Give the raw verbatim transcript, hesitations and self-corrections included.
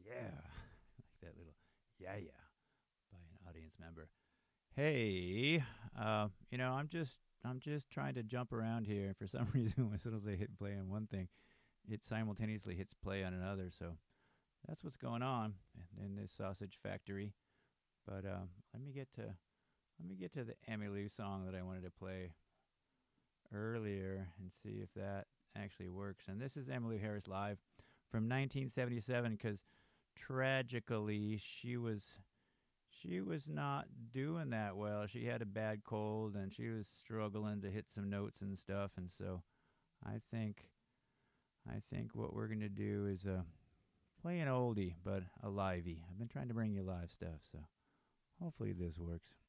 Yeah. Like that little yeah, yeah by an audience member. Hey, uh, you know, I'm just I'm just trying to jump around here. For some reason, as soon as I hit play on one thing, it simultaneously hits play on another. So that's what's going on in, in this sausage factory. But um, let me get to let me get to the Emmylou song that I wanted to play earlier and see if that actually works. And this is Emmylou Harris live from nineteen seventy-seven because tragically she was she was not doing that well. She had a bad cold and she was struggling to hit some notes and stuff. And so I think I think what we're gonna do is uh, play an oldie but a livey. I've been trying to bring you live stuff, so hopefully this works.